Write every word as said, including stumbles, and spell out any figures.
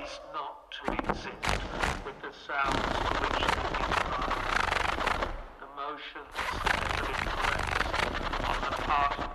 cease not to exist with the sounds to which they give birth, the motions that have been corrected on the part